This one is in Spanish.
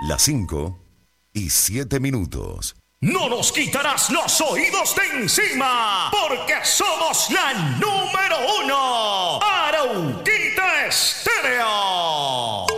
Las 5:07. No nos quitarás los oídos de encima, porque somos la número 1.